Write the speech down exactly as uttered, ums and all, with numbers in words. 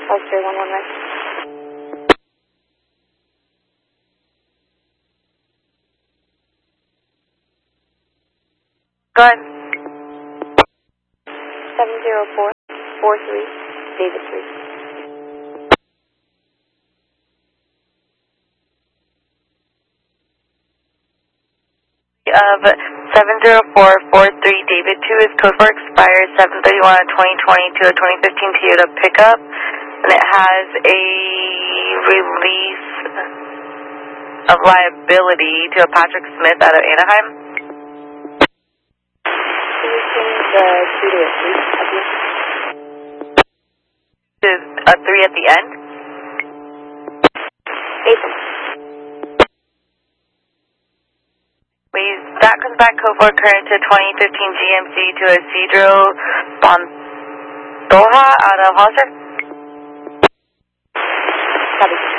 Oscar one one nine. Go ahead. seven zero four four three, David three. Of seven zero four four three David two is code for expires seven thirty-one of twenty twenty to a twenty fifteen Toyota pickup, and it has a release of liability to a Patrick Smith out of Anaheim. Can you change the two to a three at the end? Is a three at the end? Ethan. Please, that comes back code for current to twenty fifteen G M C to Isidro Pantoja out of Hollister. Copy.